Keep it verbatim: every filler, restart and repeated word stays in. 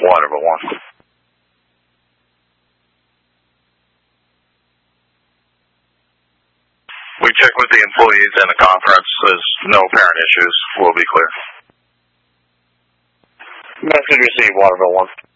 Waterville one. We checked with the employees and the conference. There's no apparent issues. We'll be clear. Message received, Waterville one.